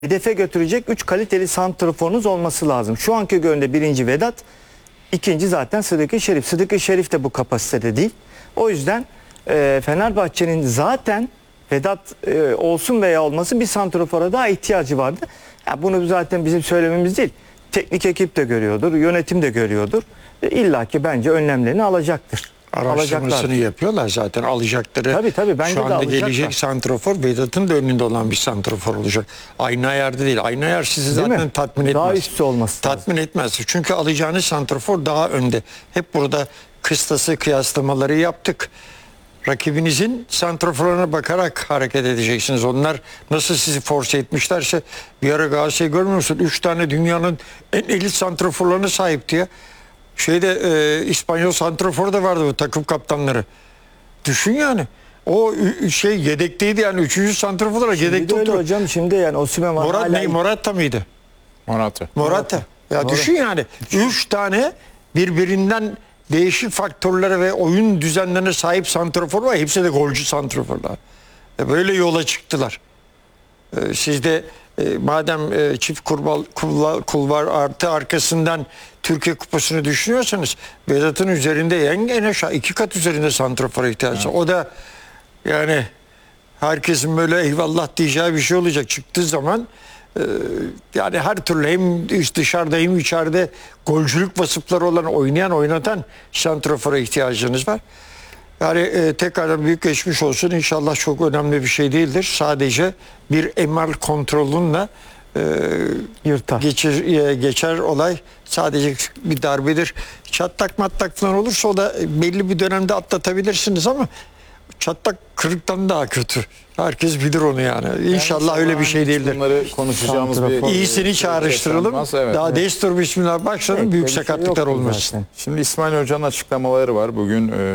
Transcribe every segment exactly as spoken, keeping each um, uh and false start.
hedefe götürecek üç kaliteli santraforunuz olması lazım. Şu anki göründe birinci Vedat, ikinci zaten Sıdıkı Şerif. Sıdıkı Şerif de bu kapasitede değil. O yüzden e, Fenerbahçe'nin zaten Vedat e, olsun veya olmasın bir santrafora daha ihtiyacı vardı. Ya bunu zaten bizim söylememiz değil. Teknik ekip de görüyordur, yönetim de görüyordur. E, İlla ki bence önlemlerini alacaktır. Araştırmasını yapıyorlar zaten, alacakları. Tabii, tabii, bence şu de anda gelecek alacaklar. santrafor Vedat'ın da önünde olan bir santrafor olacak. Aynı ayarda değil. Aynı ayar sizi Değil zaten mi? tatmin etmez. Daha üstü olması Tatmin etmez. Çünkü alacağınız santrafor daha önde. Hep burada kıstası, kıyaslamaları yaptık. Rakibinizin santraforlarına bakarak hareket edeceksiniz. Onlar nasıl sizi force etmişlerse, bir ara Galatasaray'ı görmüyor musun? Üç tane dünyanın en elit santraforlarına sahipti ya. Şeyde e, İspanyol santrafor da vardı, bu takım kaptanları. Düşün yani. O şey yedekteydi yani, üçüncü santrafor olarak yedekte Öyle oturuyor. hocam, şimdi yani Osimhen var. Morat, hala... ne, Morata mıydı? Morata. Morata. Ya Morata. düşün yani. Üç tane birbirinden değişik faktörlere ve oyun düzenlerine sahip santrafor var. Hepsi de golcü santraforlar. E böyle yola çıktılar. E, siz de e, madem e, çift kurbal, kulvar, kulvar artı arkasından Türkiye Kupası'nı düşünüyorsanız, Vedat'ın üzerinde en, en aşağı iki kat üzerinde santrafora ihtiyacı. Evet. O da yani herkesin böyle eyvallah diyeceği bir şey olacak çıktığı zaman. Ee, yani her türlü hem dışarıda hem içeride golcülük vasıfları olan, oynayan oynatan santrafora ihtiyacınız var. Yani e, tekrardan büyük geçmiş olsun. İnşallah çok önemli bir şey değildir. Sadece bir M R kontrolünle e, Yırtar. geçer, e, geçer olay. Sadece bir darbedir. Çatlak matlak falan olursa o da belli bir dönemde atlatabilirsiniz ama çatlak kırıktan daha kötü. Herkes bilir onu yani. İnşallah yani öyle bir şey değildir. Bunları konuşacağımız bir... İyisini çağrıştıralım. Evet. Daha destur bismillah başlayalım. Evet, Büyük bir şey sakatlıklar yoktu olmasın. zaten. Şimdi İsmail Hoca'nın açıklamaları var. Bugün e,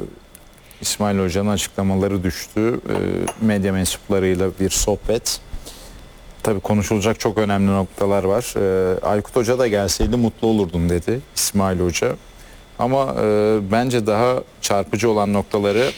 İsmail Hoca'nın açıklamaları düştü. E, medya mensuplarıyla bir sohbet. Tabii konuşulacak çok önemli noktalar var. E, Aykut Hoca da gelseydi mutlu olurdum dedi İsmail Hoca. Ama e, bence daha çarpıcı olan noktaları,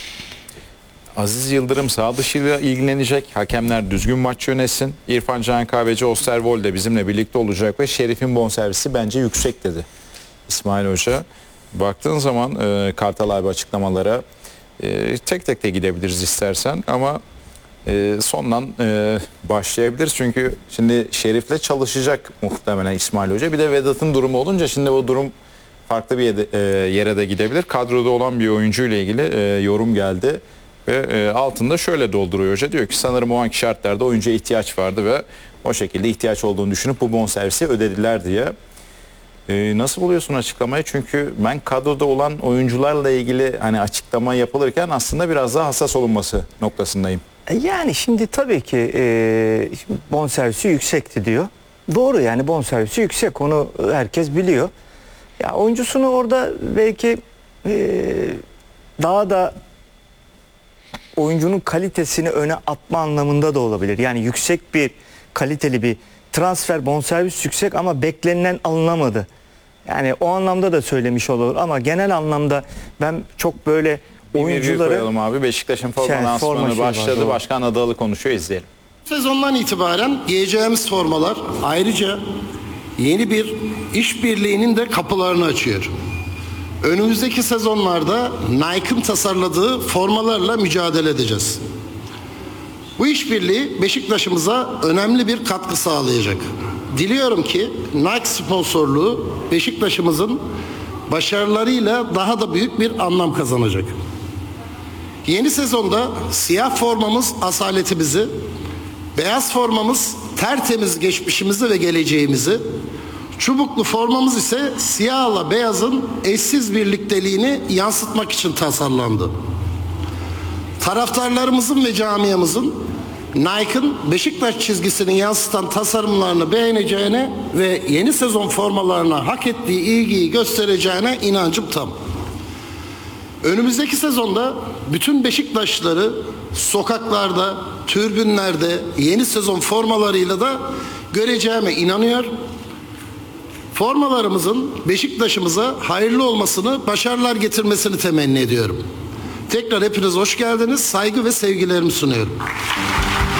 Aziz Yıldırım sağ dışıyla ilgilenecek. Hakemler düzgün maç yönetsin. İrfan Can Kahveci, Osterwolde de bizimle birlikte olacak ve Şerif'in bonservisi bence yüksek dedi İsmail Hoca. Baktığın zaman e, Kartal abi açıklamalara e, tek tek de gidebiliriz istersen ama e, sondan e, başlayabiliriz. Çünkü şimdi Şerif'le çalışacak muhtemelen İsmail Hoca. Bir de Vedat'ın durumu olunca şimdi o durum farklı bir yere, e, yere de gidebilir. Kadroda olan bir oyuncu ile ilgili e, yorum geldi. Ve e, altında şöyle dolduruyor hoca, diyor ki sanırım o anki şartlarda oyuncuya ihtiyaç vardı ve o şekilde ihtiyaç olduğunu düşünüp bu bonservisi ödediler diye. E, nasıl buluyorsun açıklamayı? Çünkü ben kadroda olan oyuncularla ilgili hani açıklama yapılırken aslında biraz daha hassas olunması noktasındayım. Yani şimdi tabii ki e, bonservisi yüksekti diyor. Doğru, yani bonservisi yüksek, onu herkes biliyor. Ya oyuncusunu orada belki e, daha da oyuncunun kalitesini öne atma anlamında da olabilir. Yani yüksek bir kaliteli bir transfer, bonservis yüksek ama beklenilen alınamadı. Yani o anlamda da söylemiş olur ama genel anlamda ben çok böyle oyuncuları... Bir koyalım abi. Beşiktaş'ın forma Şey, lansmanı forma şey başladı. var, Başkan Adalı konuşuyor, izleyelim. Sezondan itibaren giyeceğimiz formalar ayrıca yeni bir işbirliğinin de kapılarını açıyor. Önümüzdeki sezonlarda Nike'ın tasarladığı formalarla mücadele edeceğiz. Bu işbirliği Beşiktaş'ımıza önemli bir katkı sağlayacak. Diliyorum ki Nike sponsorluğu Beşiktaş'ımızın başarılarıyla daha da büyük bir anlam kazanacak. Yeni sezonda siyah formamız asaletimizi, beyaz formamız tertemiz geçmişimizi ve geleceğimizi, çubuklu formamız ise siyahla beyazın eşsiz birlikteliğini yansıtmak için tasarlandı. Taraftarlarımızın ve camiamızın Nike'ın Beşiktaş çizgisini yansıtan tasarımlarını beğeneceğine ve yeni sezon formalarına hak ettiği ilgiyi göstereceğine inancım tam. Önümüzdeki sezonda bütün Beşiktaşlıları sokaklarda, tribünlerde yeni sezon formalarıyla da göreceğime inanıyor. Formalarımızın Beşiktaş'ımıza hayırlı olmasını, başarılar getirmesini temenni ediyorum. Tekrar hepiniz hoş geldiniz. Saygı ve sevgilerimi sunuyorum.